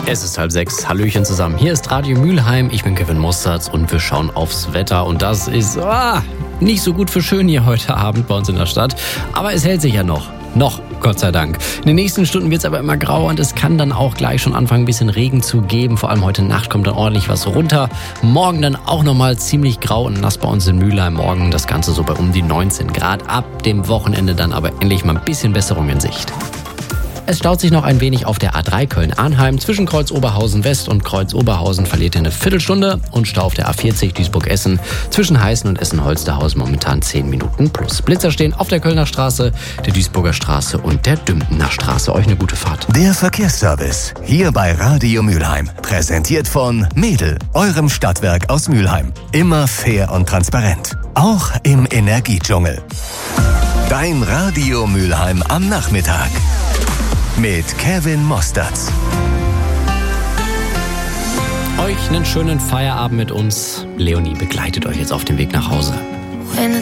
Es ist 5:30. Hallöchen zusammen. Hier ist Radio Mülheim. Ich bin Kevin Mosterz und wir schauen aufs Wetter. Und das ist nicht so gut für schön hier heute Abend bei uns in der Stadt. Aber es hält sich ja noch. Noch, Gott sei Dank. In den nächsten Stunden wird es aber immer grauer und es kann dann auch gleich schon anfangen, ein bisschen Regen zu geben. Vor allem heute Nacht kommt dann ordentlich was runter. Morgen dann auch nochmal ziemlich grau und nass bei uns in Mülheim. Morgen das Ganze so bei um die 19 Grad. Ab dem Wochenende dann aber endlich mal ein bisschen Besserung in Sicht. Es staut sich noch ein wenig auf der A3 Köln-Arnheim. Zwischen Kreuz Oberhausen West und Kreuz Oberhausen verliert ihr eine Viertelstunde. Und Stau auf der A40 Duisburg-Essen. Zwischen Heißen und Essen-Holsterhausen momentan 10 Minuten plus. Blitzer stehen auf der Kölner Straße, der Duisburger Straße und der Dümpener Straße. Euch eine gute Fahrt. Der Verkehrsservice hier bei Radio Mülheim. Präsentiert von Medel, eurem Stadtwerk aus Mülheim. Immer fair und transparent. Auch im Energiedschungel. Dein Radio Mülheim am Nachmittag. Mit Kevin Mosterz. Euch einen schönen Feierabend mit uns. Leonie begleitet euch jetzt auf dem Weg nach Hause. When the